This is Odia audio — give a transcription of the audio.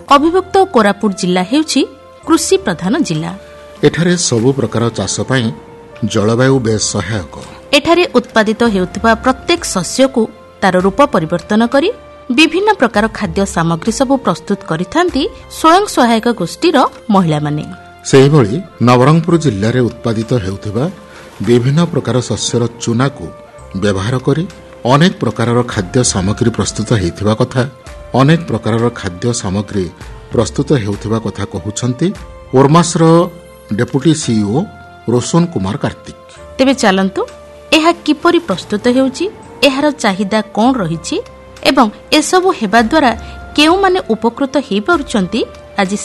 ଅବିଭକ୍ତ କୋରାପୁଟ ଜିଲ୍ଲା ହେଉଛି କୃଷି ପ୍ରଧାନ ଜିଲ୍ଲା। ଏଠାରେ ସବୁ ପ୍ରକାର ଚାଷ ପାଇଁ ଜଳବାୟୁ ବେଶ ସହାୟକ। ଏଠାରେ ଉତ୍ପାଦିତ ହେଉଥିବା ପ୍ରତ୍ୟେକ ଶସ୍ୟକୁ ତାର ରୂପ ପରିବର୍ତ୍ତନ କରି ବିଭିନ୍ନ ପ୍ରକାର ଖାଦ୍ୟ ସାମଗ୍ରୀ ସବୁ ପ୍ରସ୍ତୁତ କରିଥାନ୍ତି ସ୍ୱୟଂ ସହାୟକ ଗୋଷ୍ଠୀର ମହିଳାମାନେ। ସେହିଭଳି ନବରଙ୍ଗପୁର ଜିଲ୍ଲାରେ ଉତ୍ପାଦିତ ହେଉଥିବା ବିଭିନ୍ନ ପ୍ରକାର ଶସ୍ୟର ଚୁନାକୁ ବ୍ୟବହାର କରି ଅନେକ ପ୍ରକାରର ଖାଦ୍ୟ ସାମଗ୍ରୀ ପ୍ରସ୍ତୁତ ହେଉଥିବା କଥା ଅନେକ ପ୍ରକାରର ଖାଦ୍ୟ ସାମଗ୍ରୀ ପ୍ରସ୍ତୁତ ହେଉଥିବା କଥା କହୁଛନ୍ତି ଓର୍ମାସର ଡେପୁଟି ସିଇଓ ରୋଶନ କୁମାର କାର୍ତ୍ତିକ। ତେବେ ଚାଲନ୍ତୁ ଏହା କିପରି ପ୍ରସ୍ତୁତ ହେଉଛି, ଏହାର ଚାହିଦା କ'ଣ ରହିଛି ଏବଂ ଏସବୁ ହେବା ଦ୍ୱାରା କେଉଁମାନେ ଉପକୃତ ହୋଇପାରୁଛନ୍ତି ଆଜି